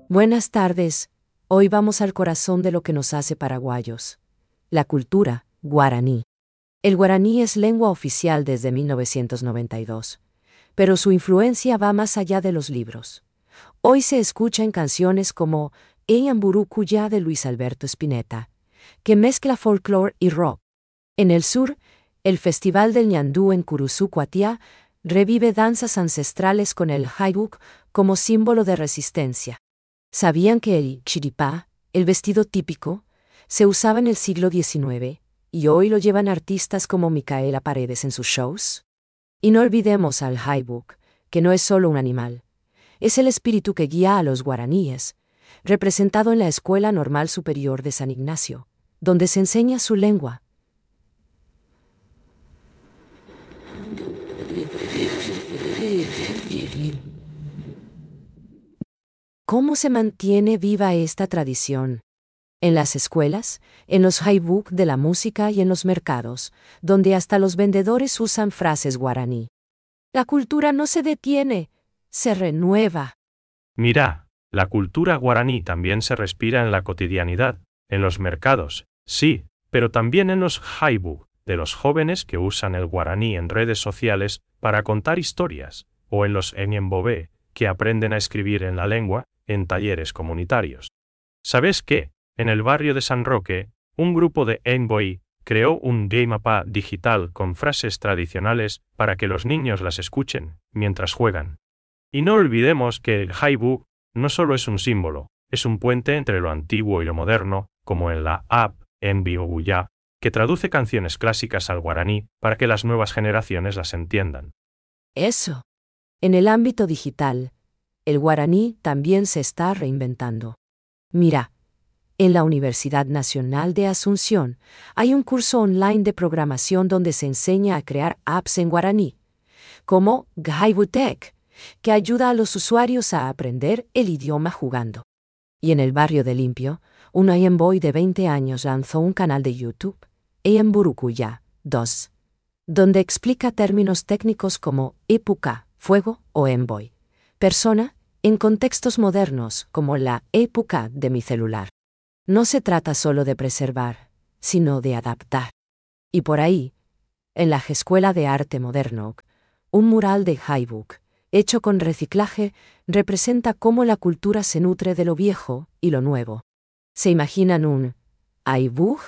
Buenas tardes. Hoy vamos al corazón de lo que nos hace paraguayos. La cultura guaraní. El guaraní es lengua oficial desde 1992, pero su influencia va más allá de los libros. Hoy se escucha en canciones como Eyamburucuyá de Luis Alberto Spinetta, que mezcla folclore y rock. En el sur, el Festival del Ñandú en Curuzú, Cuatiá, revive danzas ancestrales con el haibuk como símbolo de resistencia. ¿Sabían que el chiripá, el vestido típico, se usaba en el siglo XIX y hoy lo llevan artistas como Micaela Paredes en sus shows? Y no olvidemos al haibuk, que no es solo un animal, es el espíritu que guía a los guaraníes, representado en la Escuela Normal Superior de San Ignacio, donde se enseña su lengua. ¿Cómo se mantiene viva esta tradición? En las escuelas, en los haibuk de la música y en los mercados, donde hasta los vendedores usan frases guaraní. La cultura no se detiene, se renueva. Mira, la cultura guaraní también se respira en la cotidianidad, en los mercados, sí, pero también en los haibuk de los jóvenes que usan el guaraní en redes sociales para contar historias, o en los enyembobé, que aprenden a escribir en la lengua, en talleres comunitarios. ¿Sabes qué? En el barrio de San Roque, un grupo de envoy creó un mapa digital con frases tradicionales para que los niños las escuchen mientras juegan. Y no olvidemos que el haibuk no solo es un símbolo, es un puente entre lo antiguo y lo moderno, como en la app Enviouya, que traduce canciones clásicas al guaraní para que las nuevas generaciones las entiendan. Eso. En el ámbito digital, el guaraní también se está reinventando. Mira, en la Universidad Nacional de Asunción hay un curso online de programación donde se enseña a crear apps en guaraní, como Ghaibutech, que ayuda a los usuarios a aprender el idioma jugando. Y en el barrio de Limpio, un envoy de 20 años lanzó un canal de YouTube, Eyamburucuyá 2, donde explica términos técnicos como época, fuego o envoy, persona, en contextos modernos como la época de mi celular. No se trata solo de preservar, sino de adaptar. Y por ahí, en la Escuela de Arte Moderno, un mural de haibuk, hecho con reciclaje, representa cómo la cultura se nutre de lo viejo y lo nuevo. ¿Se imaginan un haibuk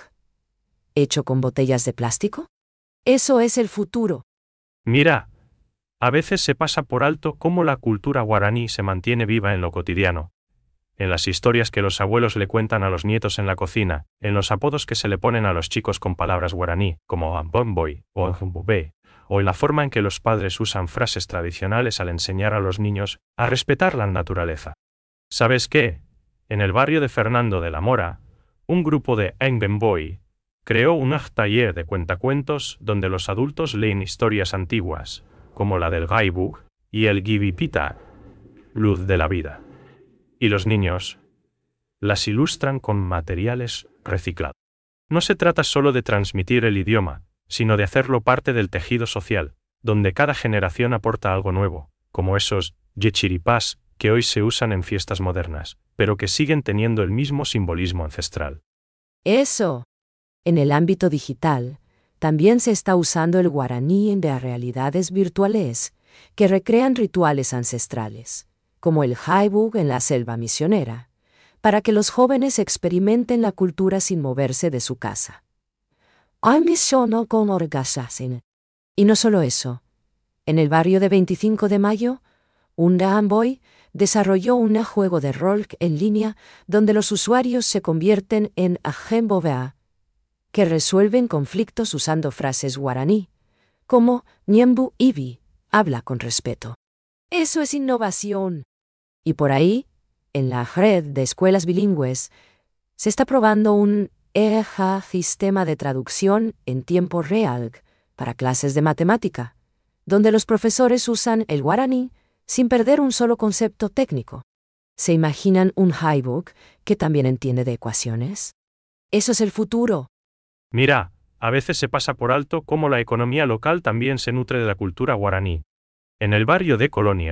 hecho con botellas de plástico? Eso es el futuro. Mira, a veces se pasa por alto cómo la cultura guaraní se mantiene viva en lo cotidiano. En las historias que los abuelos le cuentan a los nietos en la cocina, en los apodos que se le ponen a los chicos con palabras guaraní, como ambomboy o ambubé, o en la forma en que los padres usan frases tradicionales al enseñar a los niños a respetar la naturaleza. ¿Sabes qué? En el barrio de Fernando de la Mora, un grupo de enbemboy creó un taller de cuentacuentos donde los adultos leen historias antiguas, como la del haibuk y el gibipita, luz de la vida. Y los niños las ilustran con materiales reciclados. No se trata solo de transmitir el idioma, sino de hacerlo parte del tejido social, donde cada generación aporta algo nuevo, como esos yechiripás que hoy se usan en fiestas modernas, pero que siguen teniendo el mismo simbolismo ancestral. Eso. En el ámbito digital, también se está usando el guaraní en de realidades virtuales que recrean rituales ancestrales, como el haibuk en la selva misionera, para que los jóvenes experimenten la cultura sin moverse de su casa. Y no solo eso. En el barrio de 25 de Mayo, un envoy desarrolló un juego de rol en línea donde los usuarios se convierten en agembovea, que resuelven conflictos usando frases guaraní, como Nyembu Ibi, habla con respeto. Eso es innovación. Y por ahí, en la red de escuelas bilingües, se está probando un sistema de traducción en tiempo real para clases de matemática, donde los profesores usan el guaraní sin perder un solo concepto técnico. ¿Se imaginan un haibuk que también entiende de ecuaciones? Eso es el futuro. Mira, a veces se pasa por alto cómo la economía local también se nutre de la cultura guaraní. En el barrio de Colonia,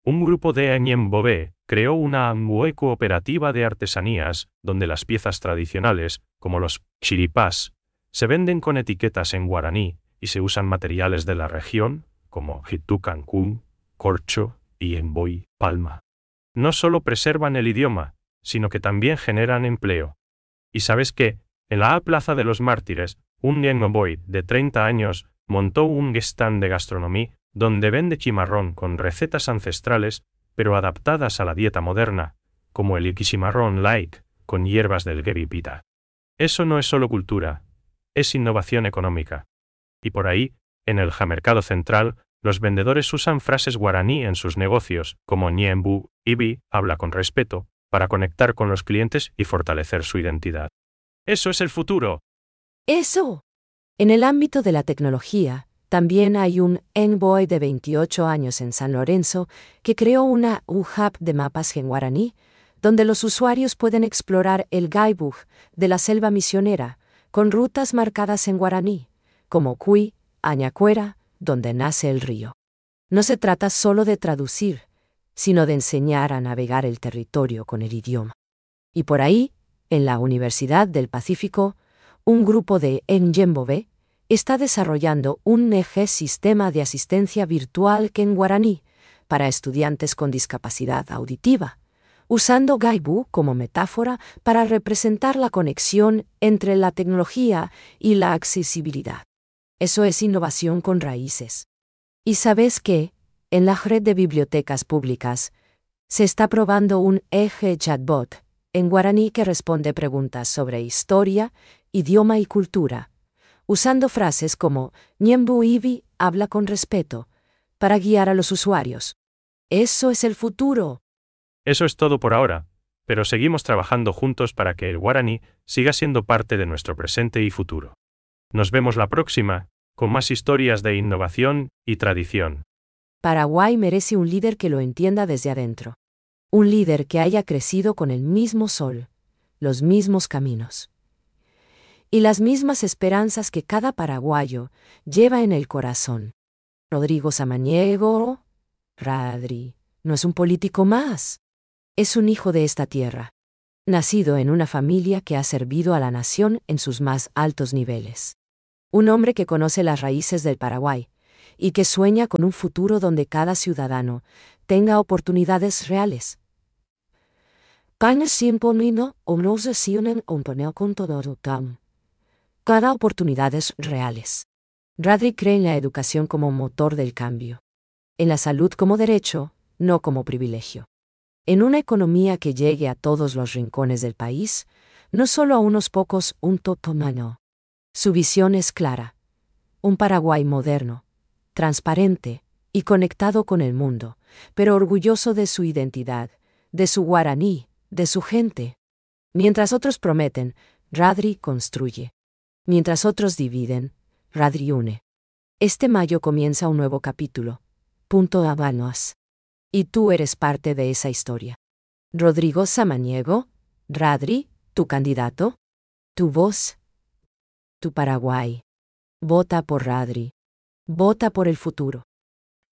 Un grupo de Ñembové creó una Amway cooperativa de artesanías, donde las piezas tradicionales, como los chiripás, se venden con etiquetas en guaraní y se usan materiales de la región, como Hitu Cancún, corcho y emboy, palma. No solo preservan el idioma, sino que también generan empleo. ¿Y sabes qué? En la Plaza de los Mártires, un Ñemboy de 30 años montó un stand de gastronomía donde vende chimarrón con recetas ancestrales, pero adaptadas a la dieta moderna, como el chimarrón light, con hierbas del geripita. Eso no es solo cultura, es innovación económica. Y por ahí, en el mercado central, los vendedores usan frases guaraní en sus negocios, como Ñembu, Ibi, habla con respeto, para conectar con los clientes y fortalecer su identidad. ¡Eso es el futuro! ¡Eso! En el ámbito de la tecnología, también hay un envoy de 28 años en San Lorenzo que creó una hub de mapas en guaraní, donde los usuarios pueden explorar el guidebook de la selva misionera, con rutas marcadas en guaraní, como Cuy, Añacuera, donde nace el río. No se trata solo de traducir, sino de enseñar a navegar el territorio con el idioma. Y por ahí, en la Universidad del Pacífico, un grupo de Ñembové está desarrollando un sistema de asistencia virtual en guaraní para estudiantes con discapacidad auditiva, usando Gaibu como metáfora para representar la conexión entre la tecnología y la accesibilidad. Eso es innovación con raíces. ¿Y sabes qué? En la red de bibliotecas públicas se está probando un eje chatbot en guaraní que responde preguntas sobre historia, idioma y cultura, usando frases como Ñembu Ibi, habla con respeto, para guiar a los usuarios. ¡Eso es el futuro! Eso es todo por ahora, pero seguimos trabajando juntos para que el guaraní siga siendo parte de nuestro presente y futuro. Nos vemos la próxima, con más historias de innovación y tradición. Paraguay merece un líder que lo entienda desde adentro. Un líder que haya crecido con el mismo sol, los mismos caminos y las mismas esperanzas que cada paraguayo lleva en el corazón. Rodrigo Samaniego, Radri, no es un político más. Es un hijo de esta tierra, nacido en una familia que ha servido a la nación en sus más altos niveles. Un hombre que conoce las raíces del Paraguay y que sueña con un futuro donde cada ciudadano tenga oportunidades reales. Cada oportunidades reales. Radri cree en la educación como motor del cambio. En la salud como derecho, no como privilegio. En una economía que llegue a todos los rincones del país, no solo a unos pocos, un totomano. Su visión es clara. Un Paraguay moderno, transparente y conectado con el mundo, pero orgulloso de su identidad, de su guaraní, de su gente. Mientras otros prometen, Radri construye. Mientras otros dividen, Radri une. Este mayo comienza un nuevo capítulo. Habanos. Y tú eres parte de esa historia. Rodrigo Samaniego, Radri, tu candidato, tu voz, tu Paraguay. Vota por Radri. Vota por el futuro.